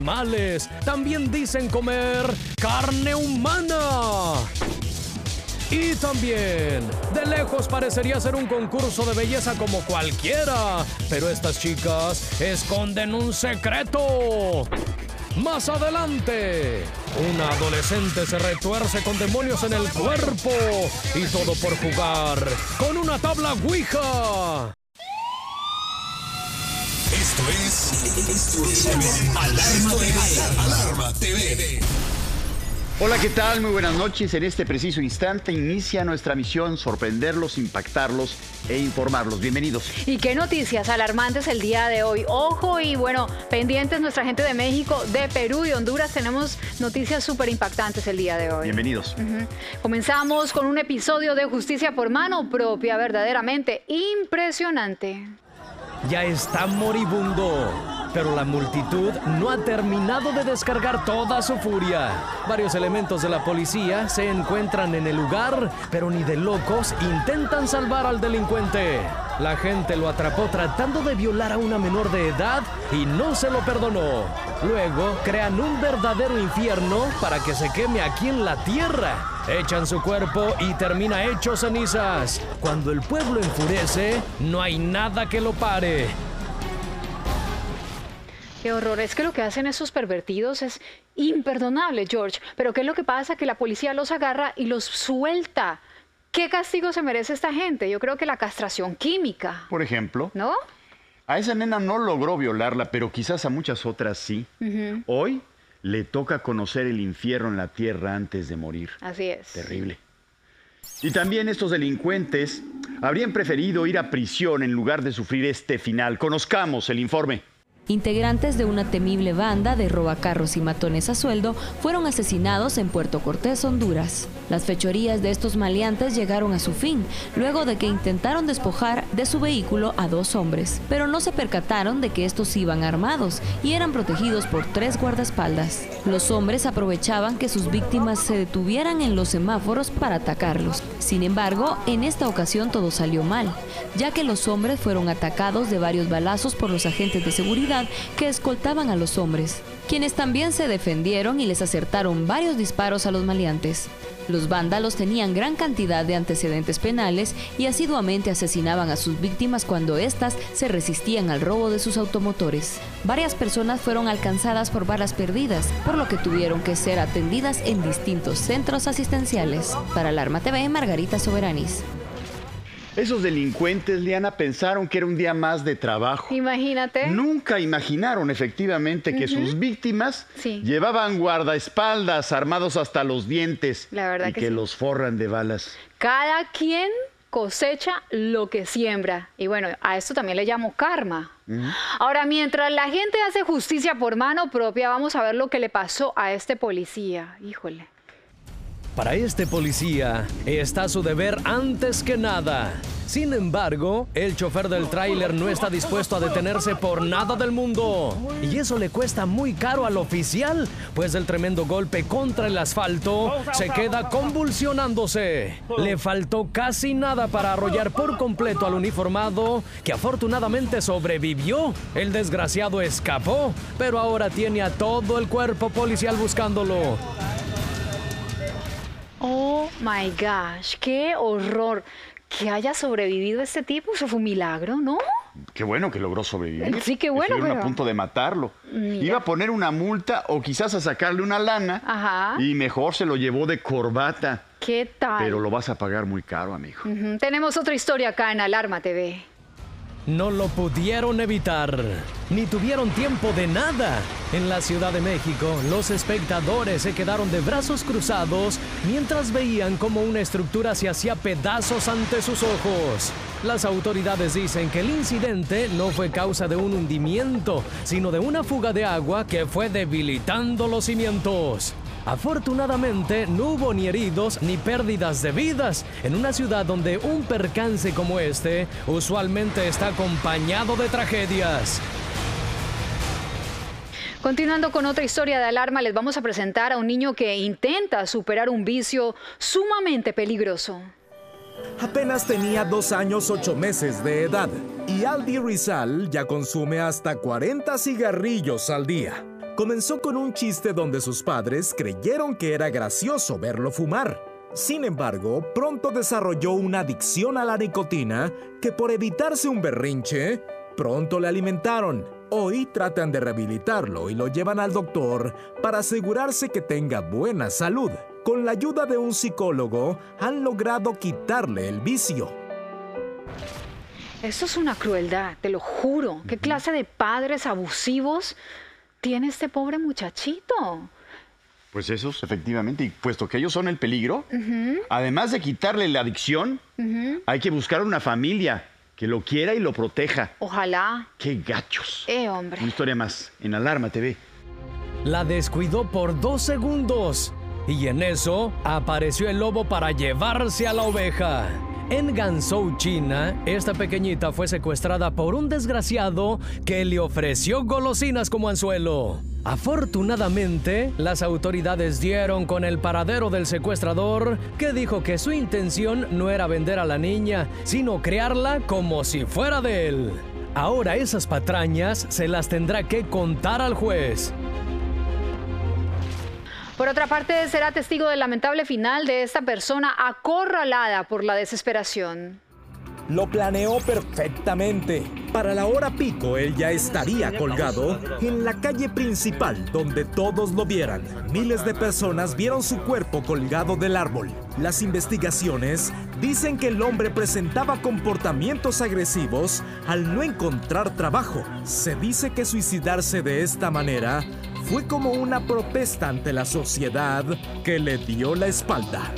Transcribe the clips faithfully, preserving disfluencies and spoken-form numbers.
animales. También dicen comer carne humana. Y también, de lejos parecería ser un concurso de belleza como cualquiera, pero estas chicas esconden un secreto. Más adelante, una adolescente se retuerce con demonios en el cuerpo y todo por jugar con una tabla Ouija. Esto es, esto es Alarma T V. Alarma T V. Hola, ¿qué tal? Muy buenas noches. En este preciso instante inicia nuestra misión: sorprenderlos, impactarlos e informarlos. Bienvenidos. ¿Y qué noticias alarmantes el día de hoy? Ojo y bueno, pendientes nuestra gente de México, de Perú y Honduras. Tenemos noticias súper impactantes el día de hoy. Bienvenidos. Uh-huh. Comenzamos con un episodio de Justicia por Mano Propia, verdaderamente impresionante. Ya está moribundo, pero la multitud no ha terminado de descargar toda su furia. Varios elementos de la policía se encuentran en el lugar, pero ni de locos intentan salvar al delincuente. La gente lo atrapó tratando de violar a una menor de edad y no se lo perdonó. Luego crean un verdadero infierno para que se queme aquí en la tierra. Echan su cuerpo y termina hecho cenizas. Cuando el pueblo enfurece, no hay nada que lo pare. Qué horror, es que lo que hacen esos pervertidos es imperdonable, George. Pero ¿qué es lo que pasa? Que la policía los agarra y los suelta. ¿Qué castigo se merece esta gente? Yo creo que la castración química. Por ejemplo, ¿no? A esa nena no logró violarla, pero quizás a muchas otras sí. Uh-huh. Hoy le toca conocer el infierno en la tierra antes de morir. Así es. Terrible. Y también estos delincuentes habrían preferido ir a prisión en lugar de sufrir este final. Conozcamos el informe. Integrantes de una temible banda de robacarros y matones a sueldo fueron asesinados en Puerto Cortés, Honduras. Las fechorías de estos maleantes llegaron a su fin, luego de que intentaron despojar de su vehículo a dos hombres, pero no se percataron de que estos iban armados y eran protegidos por tres guardaespaldas. Los hombres aprovechaban que sus víctimas se detuvieran en los semáforos para atacarlos. Sin embargo, en esta ocasión todo salió mal, ya que los hombres fueron atacados de varios balazos por los agentes de seguridad que escoltaban a los hombres, quienes también se defendieron y les acertaron varios disparos a los maleantes. Los vándalos tenían gran cantidad de antecedentes penales y asiduamente asesinaban a sus víctimas cuando éstas se resistían al robo de sus automotores. Varias personas fueron alcanzadas por balas perdidas, por lo que tuvieron que ser atendidas en distintos centros asistenciales. Para Alarma T V, Margarita Soberanis. Esos delincuentes, Liana, pensaron que era un día más de trabajo. Imagínate. Nunca imaginaron efectivamente que uh-huh. sus víctimas sí. llevaban guardaespaldas armados hasta los dientes. La verdad y que, que sí. los forran de balas. Cada quien cosecha lo que siembra. Y bueno, a esto también le llamo karma. Uh-huh. Ahora, mientras la gente hace justicia por mano propia, vamos a ver lo que le pasó a este policía. Híjole. Para este policía está su deber antes que nada. Sin embargo, el chofer del tráiler no está dispuesto a detenerse por nada del mundo. Y eso le cuesta muy caro al oficial, pues el tremendo golpe contra el asfalto se queda convulsionándose. Le faltó casi nada para arrollar por completo al uniformado, que afortunadamente sobrevivió. El desgraciado escapó, pero ahora tiene a todo el cuerpo policial buscándolo. Oh my gosh, qué horror. Que haya sobrevivido este tipo, eso fue un milagro, ¿no? Qué bueno que logró sobrevivir. Sí, qué bueno, Estuvieron pero... a punto de matarlo. Mira. Iba a poner una multa o quizás a sacarle una lana. Ajá. Y mejor se lo llevó de corbata. ¿Qué tal? Pero lo vas a pagar muy caro, amigo. Uh-huh. Tenemos otra historia acá en Alarma T V. No lo pudieron evitar, ni tuvieron tiempo de nada. En la Ciudad de México, los espectadores se quedaron de brazos cruzados mientras veían cómo una estructura se hacía pedazos ante sus ojos. Las autoridades dicen que el incidente no fue causa de un hundimiento, sino de una fuga de agua que fue debilitando los cimientos. Afortunadamente, no hubo ni heridos ni pérdidas de vidas en una ciudad donde un percance como este usualmente está acompañado de tragedias. Continuando con otra historia de alarma, les vamos a presentar a un niño que intenta superar un vicio sumamente peligroso. Apenas tenía dos años ocho meses de edad y Aldi Rizal ya consume hasta cuarenta cigarrillos al día. Comenzó con un chiste donde sus padres creyeron que era gracioso verlo fumar. Sin embargo, pronto desarrolló una adicción a la nicotina que por evitarse un berrinche, pronto le alimentaron. Hoy tratan de rehabilitarlo y lo llevan al doctor para asegurarse que tenga buena salud. Con la ayuda de un psicólogo, han logrado quitarle el vicio. Esto es una crueldad, te lo juro. ¿Qué clase de padres abusivos tiene este pobre muchachito? Pues esos, efectivamente, y puesto que ellos son el peligro, uh-huh. además de quitarle la adicción, uh-huh. hay que buscar una familia que lo quiera y lo proteja. Ojalá. ¡Qué gachos! Eh, hombre. Una historia más en Alarma T V. La descuidó por dos segundos y en eso apareció el lobo para llevarse a la oveja. En Ganzhou, China, esta pequeñita fue secuestrada por un desgraciado que le ofreció golosinas como anzuelo. Afortunadamente, las autoridades dieron con el paradero del secuestrador, que dijo que su intención no era vender a la niña, sino criarla como si fuera de él. Ahora esas patrañas se las tendrá que contar al juez. Por otra parte, será testigo del lamentable final de esta persona acorralada por la desesperación. Lo planeó perfectamente. Para la hora pico, él ya estaría colgado en la calle principal donde todos lo vieran. Miles de personas vieron su cuerpo colgado del árbol. Las investigaciones dicen que el hombre presentaba comportamientos agresivos al no encontrar trabajo. Se dice que suicidarse de esta manera fue como una protesta ante la sociedad que le dio la espalda.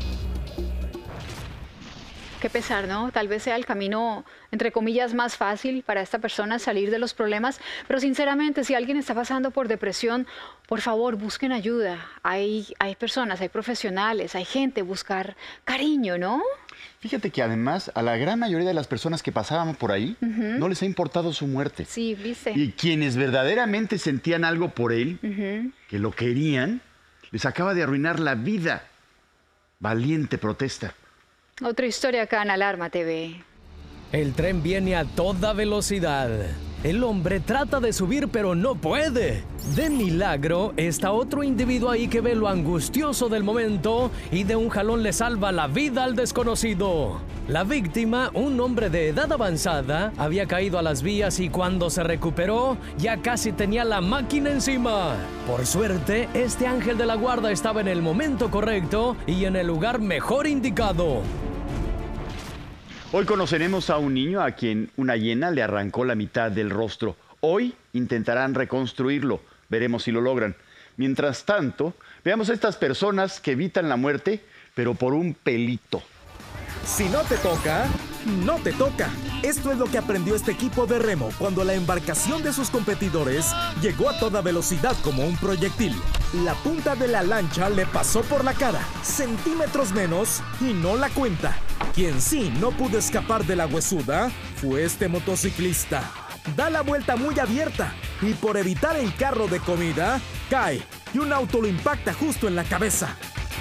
Qué pesar, ¿no? Tal vez sea el camino, entre comillas, más fácil para esta persona salir de los problemas, pero sinceramente, si alguien está pasando por depresión, por favor, busquen ayuda. Hay, hay personas, hay profesionales, hay gente, buscar cariño, ¿no? Fíjate que además a la gran mayoría de las personas que pasaban por ahí uh-huh. no les ha importado su muerte. Sí, viste. Y quienes verdaderamente sentían algo por él, uh-huh. que lo querían, les acaba de arruinar la vida. Valiente protesta. Otra historia acá en Alarma T V. El tren viene a toda velocidad. El hombre trata de subir, pero no puede. De milagro, está otro individuo ahí que ve lo angustioso del momento y de un jalón le salva la vida al desconocido. La víctima, un hombre de edad avanzada, había caído a las vías y cuando se recuperó, ya casi tenía la máquina encima. Por suerte, este ángel de la guarda estaba en el momento correcto y en el lugar mejor indicado. Hoy conoceremos a un niño a quien una hiena le arrancó la mitad del rostro. Hoy intentarán reconstruirlo. Veremos si lo logran. Mientras tanto, veamos a estas personas que evitan la muerte, pero por un pelito. Si no te toca, no te toca. Esto es lo que aprendió este equipo de remo cuando la embarcación de sus competidores llegó a toda velocidad como un proyectil. La punta de la lancha le pasó por la cara, centímetros menos, y no la cuenta. Quien sí no pudo escapar de la huesuda fue este motociclista. Da la vuelta muy abierta y por evitar el carro de comida, cae y un auto lo impacta justo en la cabeza.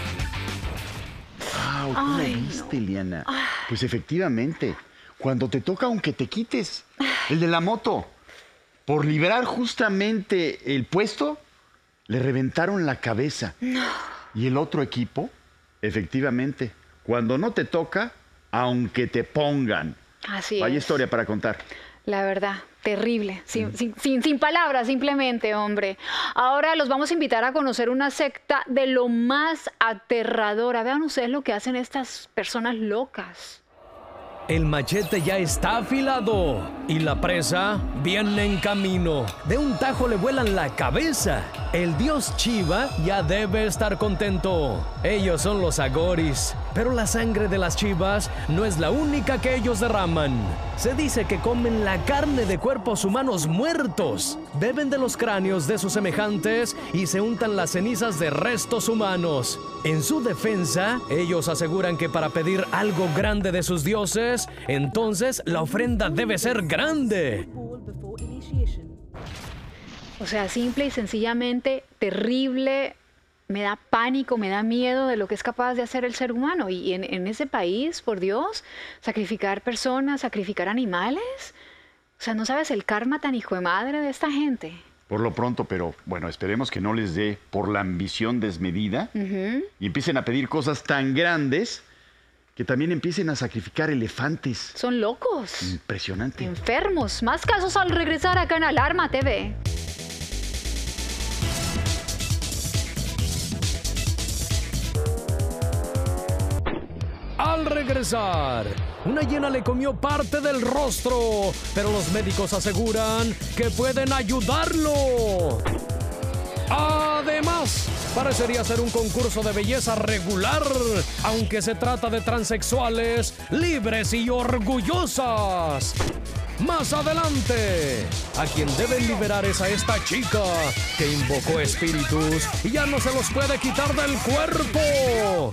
Wow, ¿cómo lo viste, Liana? Pues efectivamente, cuando te toca aunque te quites, el de la moto, por liberar justamente el puesto, le reventaron la cabeza. No. Y el otro equipo, efectivamente, cuando no te toca, aunque te pongan. Así Vaya es. historia para contar. La verdad, terrible, sin, mm. sin, sin, sin palabras, simplemente, hombre. Ahora los vamos a invitar a conocer una secta de lo más aterradora. Vean ustedes lo que hacen estas personas locas. El machete ya está afilado y la presa viene en camino. De un tajo le vuelan la cabeza. El dios Shiva ya debe estar contento. Ellos son los agoris, pero la sangre de las chivas no es la única que ellos derraman. Se dice que comen la carne de cuerpos humanos muertos, beben de los cráneos de sus semejantes y se untan las cenizas de restos humanos. En su defensa, ellos aseguran que para pedir algo grande de sus dioses, entonces la ofrenda debe ser grande. O sea, simple y sencillamente terrible. Me da pánico, me da miedo de lo que es capaz de hacer el ser humano. Y en, en ese país, por Dios, sacrificar personas, sacrificar animales. O sea, ¿no sabes el karma tan hijo de madre de esta gente? Por lo pronto, pero bueno, esperemos que no les dé por la ambición desmedida uh-huh. y empiecen a pedir cosas tan grandes que también empiecen a sacrificar elefantes. Son locos. Impresionante. Enfermos. Más casos al regresar acá en Alarma T V. Al regresar, una hiena le comió parte del rostro, pero los médicos aseguran que pueden ayudarlo. Además, parecería ser un concurso de belleza regular, aunque se trata de transexuales libres y orgullosas. Más adelante, a quien deben liberar es a esta chica que invocó espíritus y ya no se los puede quitar del cuerpo.